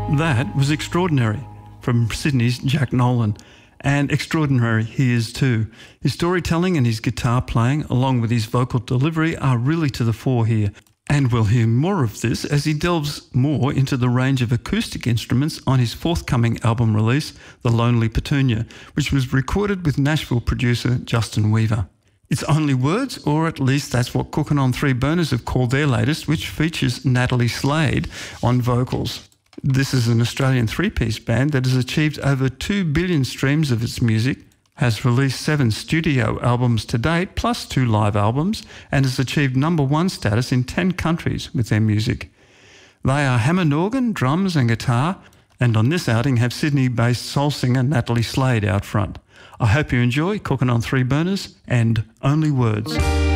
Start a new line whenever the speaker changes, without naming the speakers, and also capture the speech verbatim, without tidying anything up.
That was Extraordinary from Sydney's Jack Nolan. And extraordinary he is too. His storytelling and his guitar playing, along with his vocal delivery, are really to the fore here. And we'll hear more of this as he delves more into the range of acoustic instruments on his forthcoming album release, The Lonely Petunia, which was recorded with Nashville producer Justin Weaver. It's Only Words, or at least that's what Cookin' on Three Burners have called their latest, which features Natalie Slade on vocals. This is an Australian three-piece band that has achieved over two billion streams of its music, has released seven studio albums to date, plus two live albums, and has achieved number one status in ten countries with their music. They are Hammond organ, drums and guitar, and on this outing have Sydney-based soul singer Natalie Slade out front. I hope you enjoy Cookin' on Three Burners and Only Words.